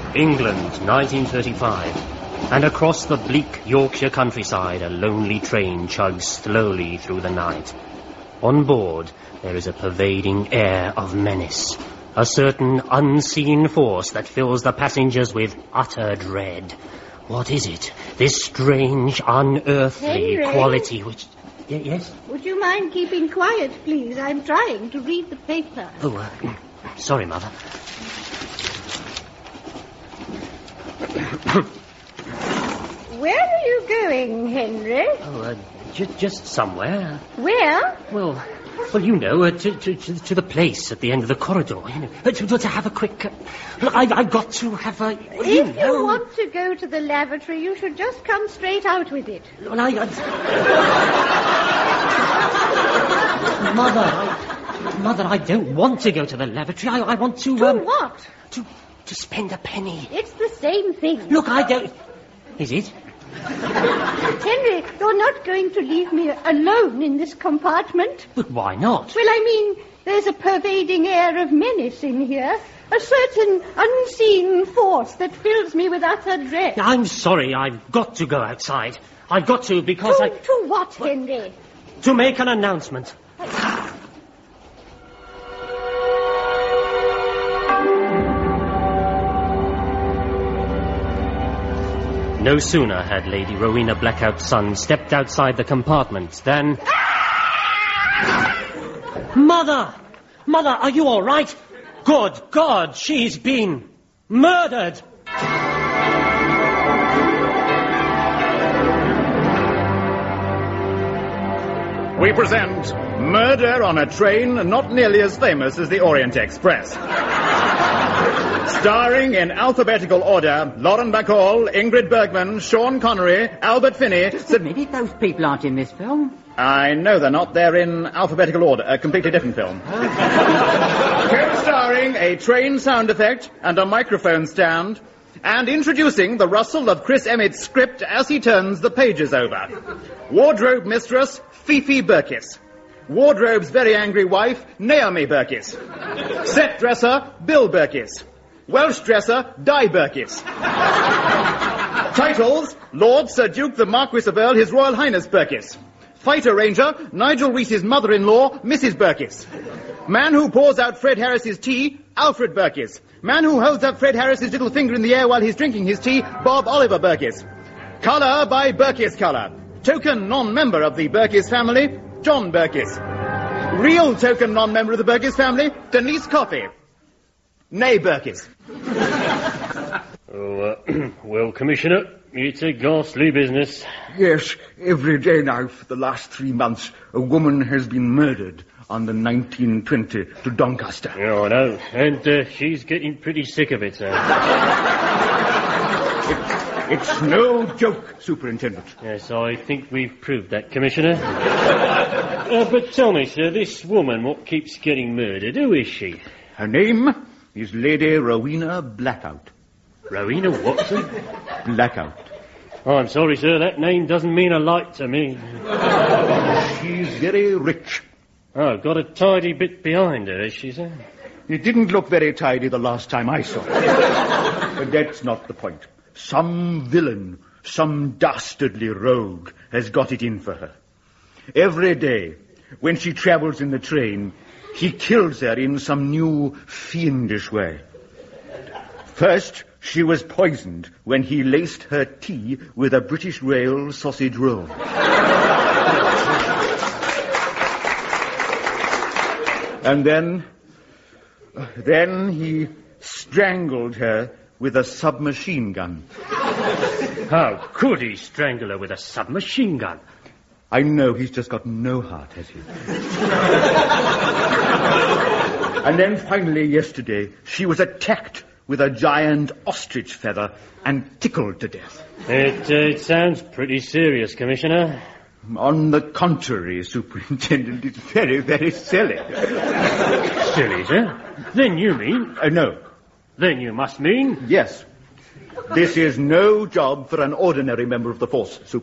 England, 1935. And across the bleak Yorkshire countryside, a lonely train chugs slowly through the night. On board, there is a pervading air of menace. A certain unseen force that fills the passengers with utter dread. What is it? This strange, unearthly Henry? quality which... Yes? Would you mind keeping quiet, please? I'm trying to read the paper. Oh, sorry, Mother. Where are you going, Henry? Oh, just somewhere. Where? Well, you know, to the place at the end of the corridor, you know, to have a quick... Look, I've got to have a... If you want to go to the lavatory, you should just come straight out with it. Well, Mother, I don't want to go to the lavatory. I want to... To what? To spend a penny. It's the same thing. Look, I don't... Is it? Henry, you're not going to leave me alone in this compartment. But why not? Well, I mean, there's a pervading air of menace in here. A certain unseen force that fills me with utter dread. I'm sorry, I've got to go outside. I've got to, because To what, Henry? To make an announcement. No sooner had Lady Rowena Blackout's son stepped outside the compartment than... Mother! Mother, are you all right? Good God, she's been murdered! We present Murder on a Train Not Nearly as Famous as the Orient Express. Starring in alphabetical order, Lauren Bacall, Ingrid Bergman, Sean Connery, Albert Finney... Maybe those people aren't in this film. I know they're not. They're in alphabetical order. A completely different film. Co-starring a train sound effect and a microphone stand, and introducing the rustle of Chris Emmett's script as he turns the pages over. Wardrobe mistress, Fifi Burkiss. Wardrobe's very angry wife, Naomi Burkiss. Set dresser, Bill Burkiss. Welsh dresser, Di Burkiss. Titles, Lord Sir Duke the Marquis of Earl, His Royal Highness Burkiss. Fighter Ranger, Nigel Reese's mother-in-law, Mrs. Burkiss. Man who pours out Fred Harris's tea, Alfred Burkiss. Man who holds up Fred Harris's little finger in the air while he's drinking his tea, Bob Oliver Burkiss. Colour by Burkiss Colour. Token non-member of the Burkiss family, John Burkiss. Real token non-member of the Burkiss family, Denise Coffey. Nay, Burkiss. Well, Commissioner, it's a ghastly business. Yes, every day now for the last 3 months, a woman has been murdered on the 1920 to Doncaster. Oh, I know. And she's getting pretty sick of it, sir. It's no joke, Superintendent. Yes, I think we've proved that, Commissioner. But tell me, sir, this woman what keeps getting murdered, who is she? Her name is Lady Rowena Blackout. Rowena what, sir? Blackout. Oh, I'm sorry, sir, that name doesn't mean a light to me. She's very rich. Oh, got a tidy bit behind her, is she, sir? It didn't look very tidy the last time I saw her. But that's not the point. Some villain, some dastardly rogue has got it in for her. Every day, when she travels in the train, he kills her in some new fiendish way. First, she was poisoned when he laced her tea with a British Rail sausage roll. And then he strangled her with a submachine gun. How could he strangle her with a submachine gun? I know he's just got no heart, has he? And then finally yesterday, she was attacked with a giant ostrich feather and tickled to death. It sounds pretty serious, Commissioner. On the contrary, Superintendent, it's very, very silly. Silly, sir? Then you mean... No. Then you must mean... Yes. This is no job for an ordinary member of the force, Superintendent.